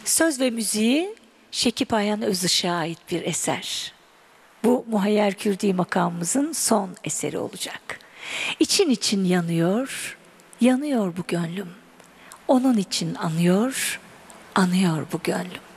Söz ve müziği Şekip Ayhan Özışık'a ait bir eser. Bu Muhayyer Kürdi makamımızın son eseri olacak. İçin için yanıyor, yanıyor bu gönlüm. Onun için anıyor, anıyor bu gönlüm.